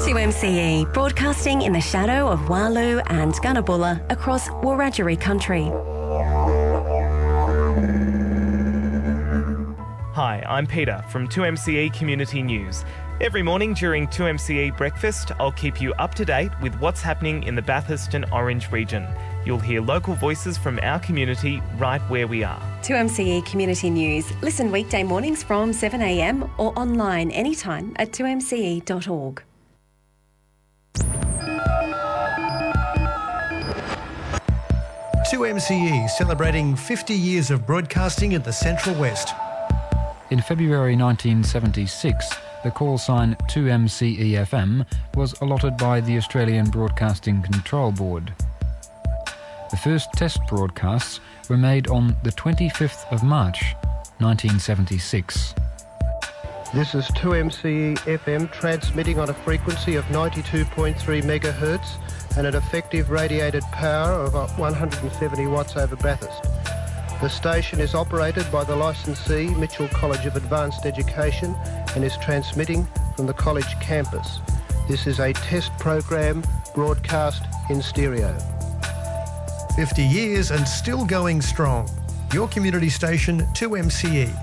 2MCE, broadcasting in the shadow of Walu and Gunnabulla across Wiradjuri country. Hi, I'm Peter from 2MCE Community News. Every morning during 2MCE Breakfast, I'll keep you up to date with what's happening in the Bathurst and Orange region. You'll hear local voices from our community right where we are. 2MCE Community News. Listen weekday mornings from 7am or online anytime at 2mce.org. Two MCE celebrating 50 years of broadcasting in the Central West. In February 1976, the call sign 2MCE-FM was allotted by the Australian Broadcasting Control Board. The first test broadcasts were made on the 25th of March, 1976. This is 2MCE-FM transmitting on a frequency of 92.3 megahertz and an effective radiated power of 170 watts over Bathurst. The station is operated by the licensee Mitchell College of Advanced Education and is transmitting from the college campus. This is a test program broadcast in stereo. 50 years and still going strong. Your community station, 2MCE.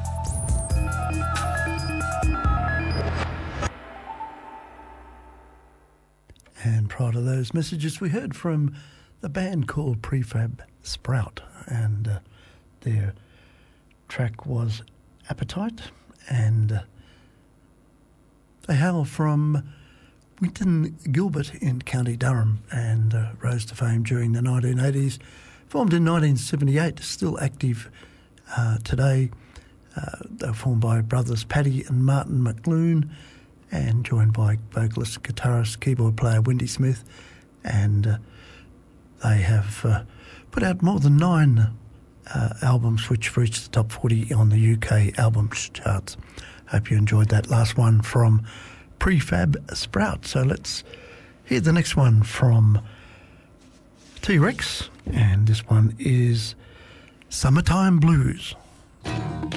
And prior to those messages, we heard from the band called Prefab Sprout, and their track was Appetite, and they hail from Winton Gilbert in County Durham and rose to fame during the 1980s. Formed in 1978, still active today. They were formed by brothers Paddy and Martin McLoone and joined by vocalist, guitarist, keyboard player Wendy Smith. And they have put out more than 9 albums which reached the top 40 on the UK albums charts. Hope you enjoyed that last one from Prefab Sprout. So let's hear the next one from T-Rex, and this one is Summertime Blues.